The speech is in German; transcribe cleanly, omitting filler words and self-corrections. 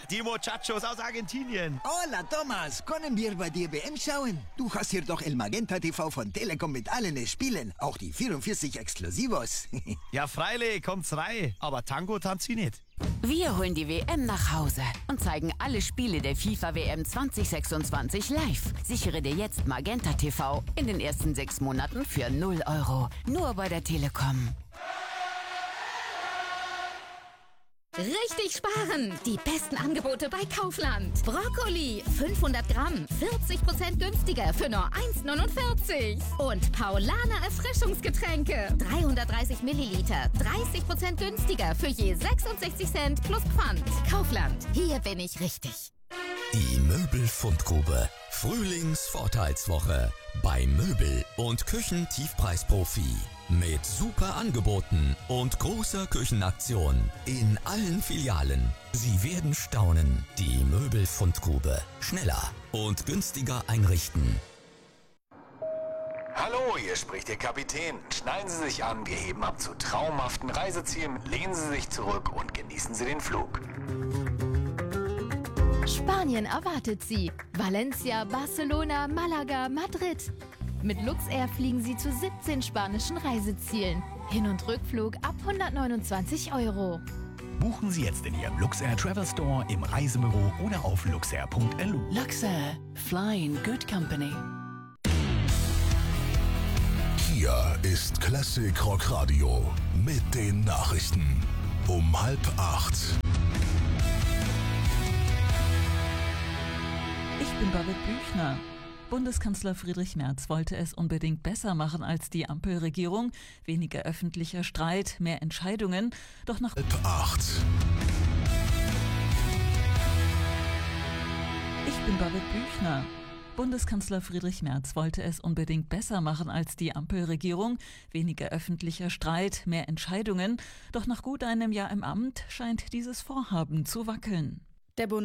Die Muchachos aus Argentinien. Hola, Thomas. Können wir bei dir WM schauen? Du hast hier doch El Magenta TV von Telekom mit allen Spielen. Auch die 44 Exklusivos. Ja, freilich, kommt's rein. Aber Tango tanzt sie nicht. Wir holen die WM nach Hause und zeigen alle Spiele der FIFA-WM 2026 live. Sichere dir jetzt Magenta TV in den ersten 6 Monaten für 0 €. Nur bei der Telekom. Richtig sparen! Die besten Angebote bei Kaufland. Brokkoli, 500 Gramm, 40% günstiger für nur 1,49. Und Paulaner Erfrischungsgetränke, 330 Milliliter, 30% günstiger für je 66 Cent plus Pfand. Kaufland, hier bin ich richtig. Die Möbelfundgrube. Frühlingsvorteilswoche bei Möbel- und Küchentiefpreisprofi. Mit super Angeboten und großer Küchenaktion in allen Filialen. Sie werden staunen. Die Möbelfundgrube. Schneller und günstiger einrichten. Hallo, hier spricht Ihr Kapitän. Schneiden Sie sich an, wir heben ab zu traumhaften Reisezielen. Lehnen Sie sich zurück und genießen Sie den Flug. Spanien erwartet Sie. Valencia, Barcelona, Malaga, Madrid. Mit Luxair fliegen Sie zu 17 spanischen Reisezielen. Hin- und Rückflug ab 129 €. Buchen Sie jetzt in Ihrem Luxair Travel Store, im Reisebüro oder auf luxair.lu. Luxair. Flying Good Company. Hier ist Classic Rock Radio mit den Nachrichten um 7:30. Ich bin Babette Büchner. Bundeskanzler Friedrich Merz wollte es unbedingt besser machen als die Ampelregierung. Weniger öffentlicher Streit, mehr Entscheidungen. Doch nach 7:30. Ich bin Babette Büchner. Bundeskanzler Friedrich Merz wollte es unbedingt besser machen als die Ampelregierung. Weniger öffentlicher Streit, mehr Entscheidungen. Doch nach gut einem Jahr im Amt scheint dieses Vorhaben zu wackeln.